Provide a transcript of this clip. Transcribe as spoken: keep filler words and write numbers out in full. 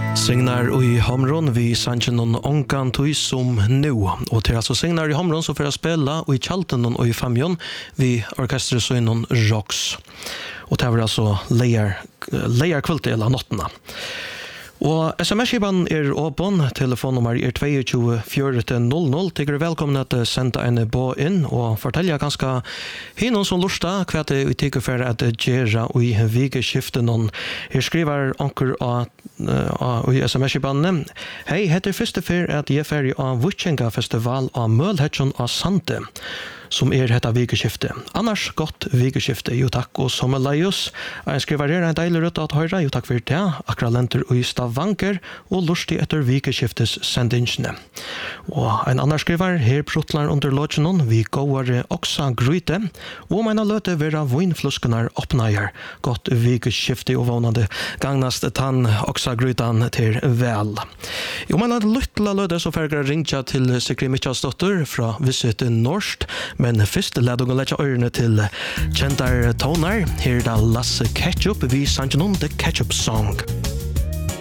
Signar i Hamron vi sanchen on onkan tui som nu. Och till alltså signar i Hamron så för att spela och i Chalten och i Famjon vi orkestret så inom Rocks. Och det var alltså lejer lejer kvälte eller nattna. Och sms-skivan är öppen, telefonnummer är två två fyra noll noll. Tycker du välkommen att sända en på in och fortälja ganska hinnon som lusta kvart vi tycker för att göra i vikeskiften någon. Här skriver anker av i sms-skivan. Hej, heter första för att jag färg av Vuchenga festival av Mölhetjon av Sante. Som är detta vikeskifte. Annars gott vikeskifte. Jo tack och som är lejus. Jag skriver her en deilig rødt at høyre. Jo takk for det. Akkurat lenter og i Stavanger og lustig etter vikeskiftes sendingsene. Og en annan skriver her protlar under lodgenon vi går også gryte. Og meine løte vera vinfluskenar oppneier. Godt vikeskifte og vånande gagnast tann også grytan til vel. Jo meine løtla løte så ferger ringja til Sigrid Mikkjalsdotter fra Visit Norsk. Men først led dere lette ørene til kjentar toner. Her er det Lasse Ketchup, vi sannsyn om The Ketchup Song.